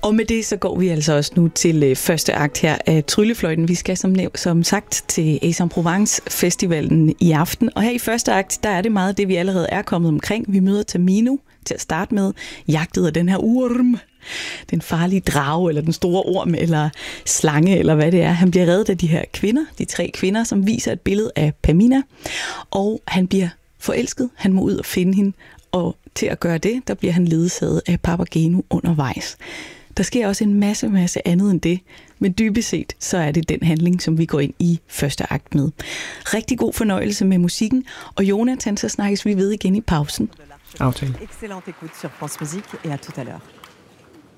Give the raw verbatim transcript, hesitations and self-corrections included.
Og med det så går vi altså også nu til øh, første akt her af Tryllefløjten. Vi skal som, næv- som sagt til Aix-en-Provence Festivalen i aften. Og her i første akt, der er det meget det, vi allerede er kommet omkring. Vi møder Tamino til at starte med, jagtet af den her orm. Den farlige drage, eller den store orm, eller slange, eller hvad det er. Han bliver reddet af de her kvinder, de tre kvinder, som viser et billede af Pamina. Og han bliver forelsket. Han må ud og finde hende. Og til at gøre det, der bliver han ledsaget af Papageno undervejs. Der sker også en masse, masse andet end det. Men dybest set, så er det den handling, som vi går ind i første akt med. Rigtig god fornøjelse med musikken. Og Jonathan, så snakkes vi ved igen i pausen. Aftale. Excellente écoute sur France Musique et à tout à l'heure.